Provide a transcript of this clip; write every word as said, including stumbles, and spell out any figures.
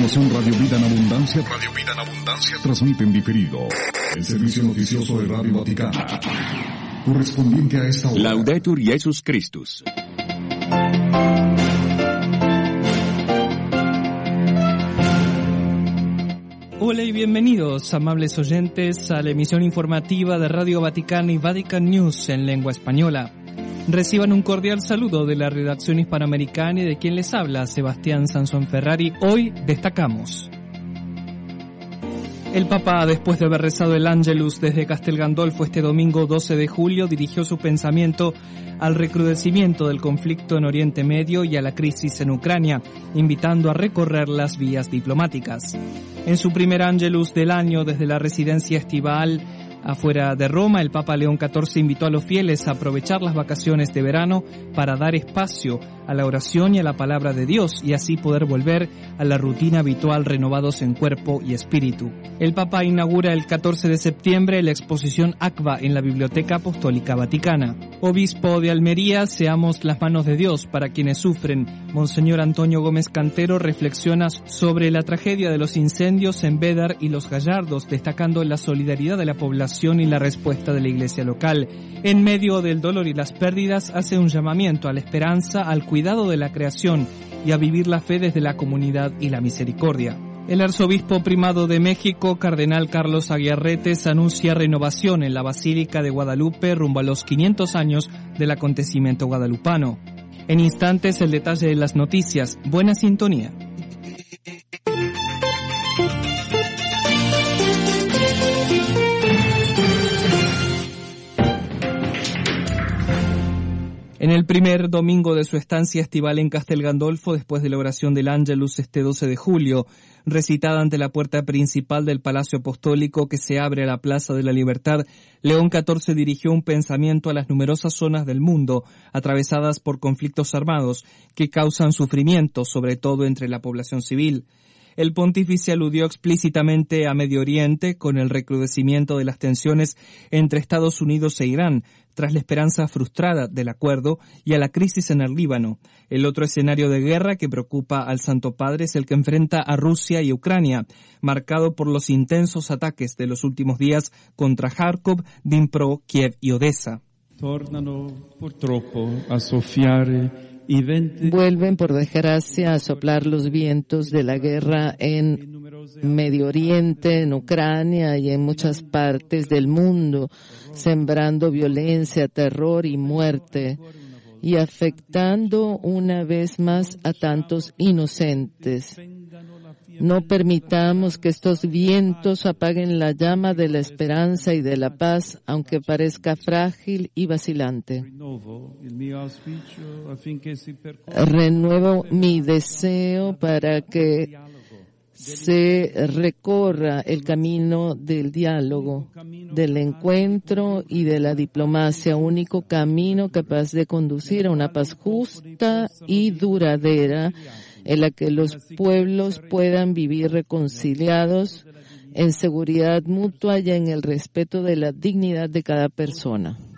continuación Radio Vida en Abundancia. Radio Vida en Abundancia transmite en diferido el servicio noticioso de Radio Vaticana, correspondiente a esta hora. Laudetur Jesus Christus. Hola y bienvenidos, amables oyentes, a la emisión informativa de Radio Vaticana y Vatican News en lengua española. Reciban un cordial saludo de la redacción hispanoamericana y de quien les habla, Sebastián Sansón Ferrari. Hoy destacamos: el Papa, después de haber rezado el Ángelus desde Castel Gandolfo este domingo doce de julio, dirigió su pensamiento al recrudecimiento del conflicto en Oriente Medio y a la crisis en Ucrania, invitando a recorrer las vías diplomáticas. En su primer Ángelus del año desde la residencia estival afuera de Roma, el Papa León catorce invitó a los fieles a aprovechar las vacaciones de verano para dar espacio a la oración y a la palabra de Dios y así poder volver a la rutina habitual, renovados en cuerpo y espíritu. El Papa inaugura el catorce de septiembre la exposición ACVA en la Biblioteca Apostólica Vaticana. Obispo de Almería, seamos las manos de Dios para quienes sufren. Monseñor Antonio Gómez Cantero reflexiona sobre la tragedia de los incendios en Bédar y Los Gallardos, destacando la solidaridad de la población y la respuesta de la iglesia local. En medio del dolor y las pérdidas, hace un llamamiento a la esperanza, al cuidado de la creación y a vivir la fe desde la comunidad y la misericordia. El arzobispo primado de México, cardenal Carlos Aguiarretes, anuncia renovación en la Basílica de Guadalupe rumbo a los quinientos años del acontecimiento guadalupano. En instantes, el detalle de las noticias. Buena sintonía. En el primer domingo de su estancia estival en Castel Gandolfo, después de la oración del Ángelus este doce de julio, recitada ante la puerta principal del Palacio Apostólico que se abre a la Plaza de la Libertad, León catorce dirigió un pensamiento a las numerosas zonas del mundo atravesadas por conflictos armados que causan sufrimiento, sobre todo entre la población civil. El pontífice aludió explícitamente a Medio Oriente con el recrudecimiento de las tensiones entre Estados Unidos e Irán, tras la esperanza frustrada del acuerdo, y a la crisis en el Líbano. El otro escenario de guerra que preocupa al Santo Padre es el que enfrenta a Rusia y Ucrania, marcado por los intensos ataques de los últimos días contra Kharkov, Dnipro, Kiev y Odessa. Tornano purtroppo a soffiare. Vuelven por desgracia a soplar los vientos de la guerra en Medio Oriente, en Ucrania y en muchas partes del mundo, sembrando violencia, terror y muerte, y afectando una vez más a tantos inocentes. No permitamos que estos vientos apaguen la llama de la esperanza y de la paz, aunque parezca frágil y vacilante. Renuevo mi deseo para que se recorra el camino del diálogo, del encuentro y de la diplomacia, único camino capaz de conducir a una paz justa y duradera, en la que los pueblos puedan vivir reconciliados en seguridad mutua y en el respeto de la dignidad de cada persona.